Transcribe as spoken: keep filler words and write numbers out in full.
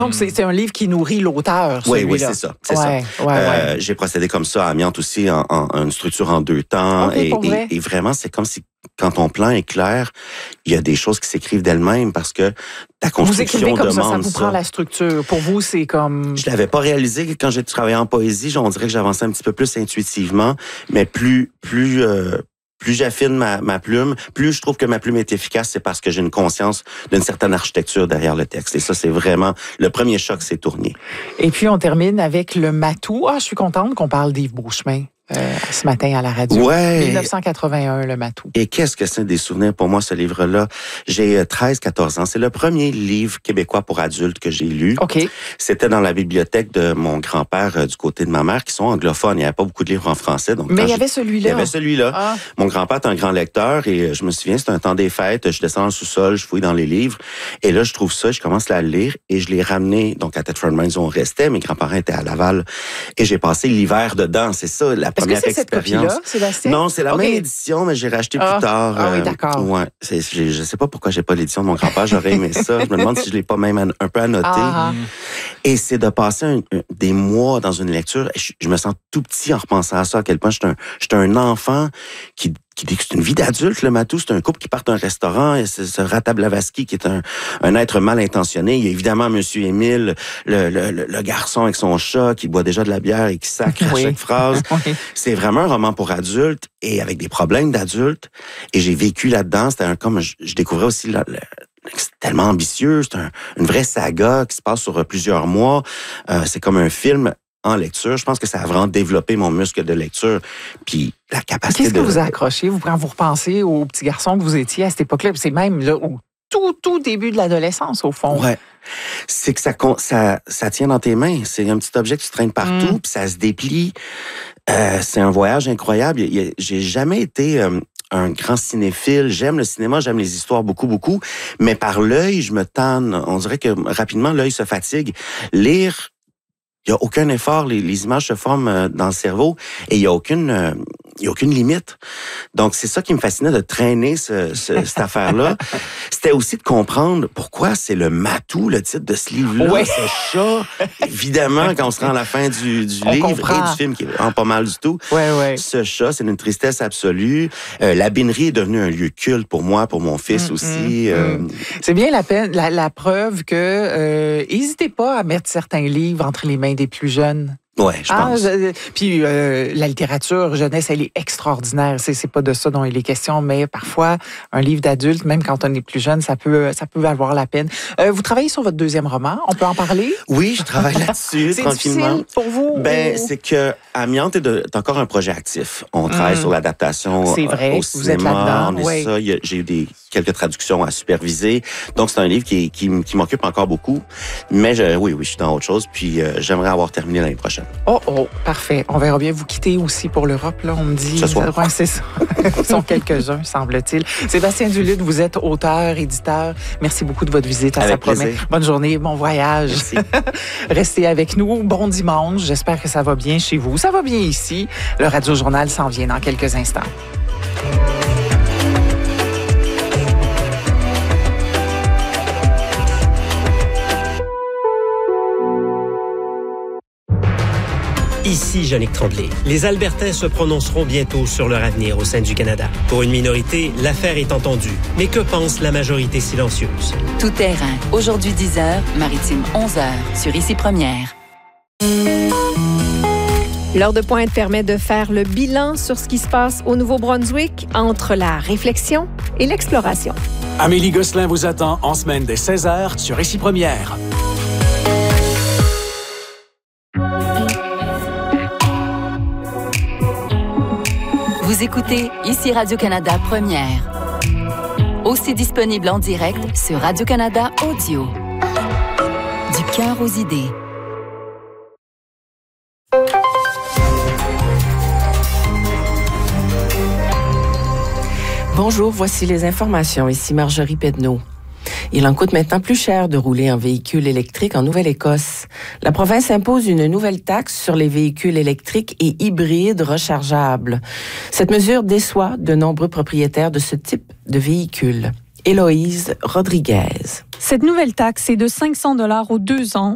Donc, c'est, c'est un livre qui nourrit l'auteur, Oui, celui-là. oui, c'est ça. C'est ouais, ça. Ouais, euh, ouais. J'ai procédé comme ça à Amiante aussi, en, en, en une structure en deux temps. Okay, et, pour vrai? et, et vraiment, c'est comme si, quand ton plan est clair, il y a des choses qui s'écrivent d'elles-mêmes parce que ta construction vous écrivez comme demande ça, ça vous prend la structure. Pour vous, c'est comme... Je l'avais pas réalisé quand j'ai travaillé en poésie. On dirait que j'avançais un petit peu plus intuitivement, mais plus, plus, euh, plus j'affine ma, ma plume, plus je trouve que ma plume est efficace, c'est parce que j'ai une conscience d'une certaine architecture derrière le texte. Et ça, c'est vraiment le premier choc, c'est Tournier. Et puis, on termine avec le Matou. Ah, je suis contente qu'on parle d'Yves Beauchemin. Euh, ce matin à la radio. Ouais. dix-neuf cent quatre-vingt-un, le Matou. Et qu'est-ce que c'est des souvenirs pour moi, ce livre-là? J'ai treize quatorze ans. C'est le premier livre québécois pour adultes que j'ai lu. OK. C'était dans la bibliothèque de mon grand-père euh, du côté de ma mère, qui sont anglophones. Il n'y avait pas beaucoup de livres en français. Donc Mais il y j'ai... avait celui-là. Il y avait celui-là. Ah. Mon grand-père est un grand lecteur et je me souviens, c'était un temps des fêtes. Je descends dans le sous-sol, je fouille dans les livres. Et là, je trouve ça, je commence à le lire et je l'ai ramené. Donc, à Thetford Mines, où on restait. Mes grands-parents étaient à Laval. Et j'ai passé l'hiver dedans. C'est ça, la première Est-ce que c'est expérience. Cette copie-là, Sébastien? Non, c'est la okay. même édition, mais j'ai racheté ah. plus tard. Ah oui, euh, d'accord. Ouais, c'est, j'ai, je sais pas pourquoi j'ai pas l'édition de mon grand-père. J'aurais aimé ça. Je me demande si je l'ai pas même an, un peu annoté. Ah. Et c'est de passer un, un, des mois dans une lecture. Je, je me sens tout petit en repensant à ça, à quel point j'étais un, j'étais un enfant qui qui dit que c'est une vie d'adulte, le Matou. C'est un couple qui part d'un restaurant. Et c'est ce Rata Blavatsky qui est un, un être mal intentionné. Il y a évidemment Monsieur Émile, le, le, le, le garçon avec son chat qui boit déjà de la bière et qui sacre oui. à chaque phrase. oui. C'est vraiment un roman pour adultes et avec des problèmes d'adultes. Et j'ai vécu là-dedans. C'était un, comme je, je découvrais aussi la, la, c'est tellement ambitieux. C'est un, une vraie saga qui se passe sur plusieurs mois. Euh, c'est comme un film en lecture. Je pense que ça a vraiment développé mon muscle de lecture. Puis la capacité Qu'est-ce de... que vous a accroché, vous, quand vous repensez au petit garçon que vous étiez à cette époque-là? C'est même là, au tout, tout début de l'adolescence, au fond. Ouais. C'est que ça, ça, ça tient dans tes mains. C'est un petit objet que tu traînes partout, mm. puis ça se déplie. Euh, c'est un voyage incroyable. J'ai jamais été... Euh, un grand cinéphile. J'aime le cinéma, j'aime les histoires beaucoup, beaucoup. Mais par l'œil, je me tanne. On dirait que rapidement, l'œil se fatigue. Lire, il n'y a aucun effort. Les, les images se forment dans le cerveau et il n'y a aucune... Euh, il n'y a aucune limite. Donc, c'est ça qui me fascinait de traîner ce, ce, cette affaire-là. C'était aussi de comprendre pourquoi c'est le Matou, le titre de ce livre-là. Oui. Ce chat, évidemment, quand on se rend à la fin du, du livre comprend. Et du film, qui est vraiment pas mal du tout. Oui, oui. Ce chat, c'est une tristesse absolue. Euh, la Binerie est devenue un lieu culte pour moi, pour mon fils mmh, aussi. Mmh, euh... C'est bien la, peine, la, la preuve que n'hésitez euh, pas à mettre certains livres entre les mains des plus jeunes. Oui, je ah, pense. Je, puis euh, la littérature jeunesse, elle est extraordinaire. C'est, c'est pas de ça dont il est question, mais parfois, un livre d'adulte, même quand on est plus jeune, ça peut, ça peut valoir la peine. Euh, vous travaillez sur votre deuxième roman. On peut en parler? Oui, je travaille là-dessus, c'est tranquillement. Difficile pour vous? Ben, ou... c'est que Amiante est, de, est encore un projet actif. On travaille mmh. sur l'adaptation c'est vrai, au vous cinéma. Êtes là-dedans, on est oui. ça. Il y a, j'ai eu des, quelques traductions à superviser. Donc, c'est un livre qui, qui, qui m'occupe encore beaucoup. Mais je, oui, oui, je suis dans autre chose. Puis, euh, j'aimerais avoir terminé l'année prochaine. Oh, oh, parfait. On verra bien vous quitter aussi pour l'Europe, là, on me dit. Ce soir. Ouais, c'est ça. Ils sont quelques-uns, semble-t-il. Sébastien Duluth, vous êtes auteur, éditeur. Merci beaucoup de votre visite à Avec Ça promet. plaisir. Bonne journée, bon voyage. Merci. Restez avec nous. Bon dimanche. J'espère que ça va bien chez vous. Ça va bien ici. Le Radio Journal s'en vient dans quelques instants. Ici Jannick Tremblay. Les Albertains se prononceront bientôt sur leur avenir au sein du Canada. Pour une minorité, l'affaire est entendue. Mais que pense la majorité silencieuse? Tout terrain. Aujourd'hui dix heures, Maritime onze heures, sur Ici Première. L'heure de pointe permet de faire le bilan sur ce qui se passe au Nouveau-Brunswick entre la réflexion et l'exploration. Amélie Gosselin vous attend en semaine dès seize heures sur Ici Première. Vous écoutez Ici Radio-Canada Première. Aussi disponible en direct sur Radio-Canada Audio. Du cœur aux idées. Bonjour, voici les informations. Ici Marjorie Pedneau. Il en coûte maintenant plus cher de rouler en véhicule électrique en Nouvelle-Écosse. La province impose une nouvelle taxe sur les véhicules électriques et hybrides rechargeables. Cette mesure déçoit de nombreux propriétaires de ce type de véhicules. Héloïse Rodriguez. Cette nouvelle taxe est de cinq cents dollars aux deux ans